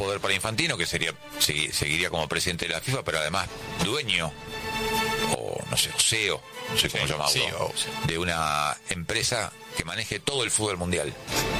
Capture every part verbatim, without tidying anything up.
poder para Infantino, que sería seguiría como presidente de la FIFA, pero además dueño, o no sé, C E O, no sé cómo sí, llamarlo, C E O, sí. de una empresa que maneje todo el fútbol mundial.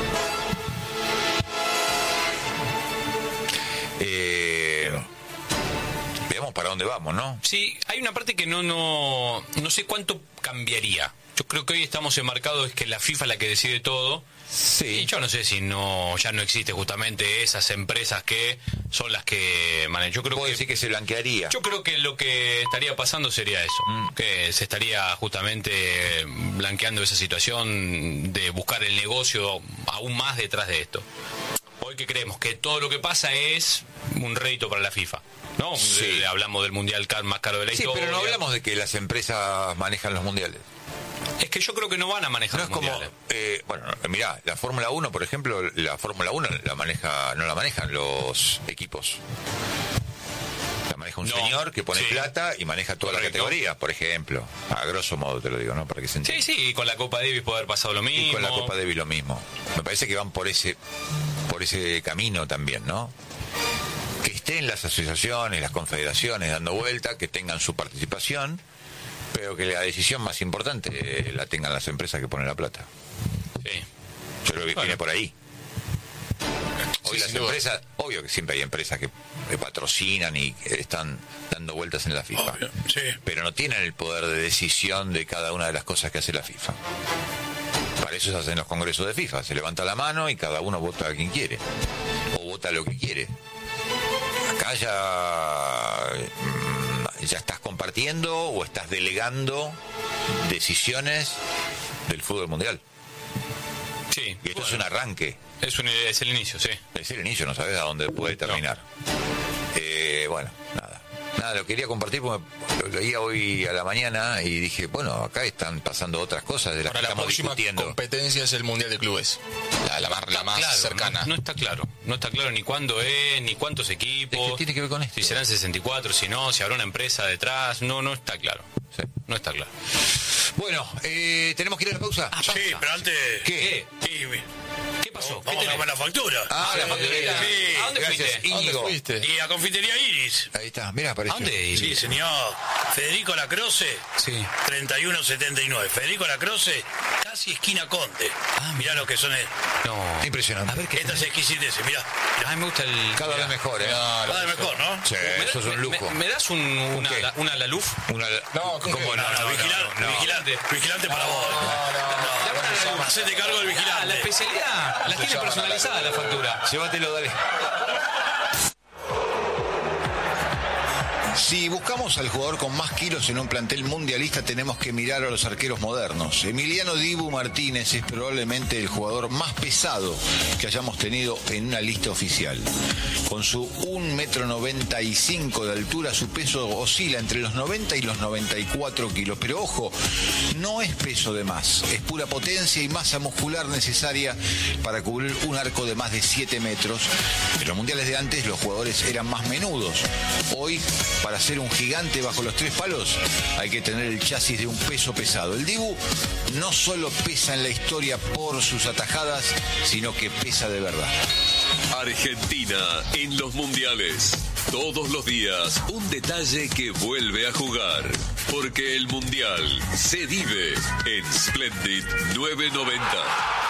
Eh, veamos para dónde vamos, ¿no? Sí, hay una parte que no, no, no sé cuánto cambiaría. Yo creo que hoy estamos enmarcados es que la FIFA es la que decide todo. Sí. Y yo no sé si no ya no existe justamente esas empresas que son las que manejan. Yo creo ¿Puedo que decir que se blanquearía? Yo creo que lo que estaría pasando sería eso, mm. que se estaría justamente blanqueando esa situación de buscar el negocio aún más detrás de esto. Hoy que creemos que todo lo que pasa es un rédito para la FIFA, ¿no? Sí. De, de, hablamos del mundial más caro de la historia. Sí, pero no hablamos de que las empresas manejan los mundiales. Es que yo creo que no van a manejar no es los como, mundiales. Eh, bueno, mirá, la Fórmula uno, por ejemplo, la Fórmula uno la maneja, no la manejan los equipos. La maneja un no, señor que pone sí. plata y maneja toda Correcto. la categoría, por ejemplo. A grosso modo te lo digo, ¿no? Para que se entienda. Sí, sí, y con la Copa Davis puede haber pasado lo mismo. Y con la Copa Davis lo mismo. Me parece que van por ese, por ese camino también, ¿no? Que estén las asociaciones, las confederaciones dando vuelta, que tengan su participación, pero que la decisión más importante eh, la tengan las empresas que ponen la plata. Sí. Yo creo que bueno. viene por ahí. Hoy Sí, las empresas, obvio que siempre hay empresas que patrocinan y están dando vueltas en la FIFA, Obvio, sí. pero no tienen el poder de decisión de cada una de las cosas que hace la FIFA. Para eso se hacen los congresos de FIFA, se levanta la mano y cada uno vota a quien quiere, o vota lo que quiere. Acá ya, ya estás compartiendo o estás delegando decisiones del fútbol mundial. Sí. Y esto bueno. es un arranque. Es, un, es el inicio, sí. Es el inicio, no sabes a dónde puede terminar. No. Eh, bueno, nada. Nada, lo quería compartir porque lo leía hoy a la mañana y dije, bueno, acá están pasando otras cosas de las Para que la estamos próxima discutiendo. competencia es el Mundial de Clubes. La, la, más, la más Claro, cercana. No, no está claro. No está claro ni cuándo es, ni cuántos equipos. Es que tiene que ver con esto. Si serán sesenta y cuatro, si no, si habrá una empresa detrás. No, no está claro. Sí. No está claro. Bueno, eh, ¿tenemos que ir a la pausa? Ah, Sí, pausa. pero antes... ¿Qué? Y- ¿Qué pasó? ¿Qué Vamos a tenés? comer la factura. Ah, la Sí. facturera. Sí. ¿A dónde Gracias, fuiste? ¿A Íñigo. dónde fuiste? Y a Confitería Iris. Ahí está, mira, apareció. ¿A dónde? Sí, señor. Federico Lacroce, Sí. treinta y uno setenta y nueve. Federico Lacroce, casi esquina Conte. Ah, mirá lo que son es- No. Impresionante. A ver qué. estas exquisiteces, mirá. A mí me gusta el. Cada vez mejor, ¿eh? Cada vez mejor, ¿no? Sí, ¿Me, eso es me- un lujo. me- ¿Me das un, una, qué? la- una Laluf? Una... No, ¿con ¿cómo qué? no? No, no, no, vigilante, no, no. vigilante, vigilante para vos. Hacete cargo del Ah, la vigilante. especialidad. La tiene personalizada la factura. Llévatelo, dale. Si buscamos al jugador con más kilos en un plantel mundialista, tenemos que mirar a los arqueros modernos. Emiliano Dibu Martínez es probablemente el jugador más pesado que hayamos tenido en una lista oficial. Con su un metro noventa y cinco de altura, su peso oscila entre los noventa y los noventa y cuatro kilos. Pero ojo, no es peso de más, es pura potencia y masa muscular necesaria para cubrir un arco de más de siete metros. En los mundiales de antes los jugadores eran más menudos. Hoy, para ser un gigante bajo los tres palos, hay que tener el chasis de un peso pesado. El Dibu no solo pesa en la historia por sus atajadas, sino que pesa de verdad. Argentina en los mundiales. Todos los días un detalle que vuelve a jugar. Porque el mundial se vive en Splendid novecientos noventa.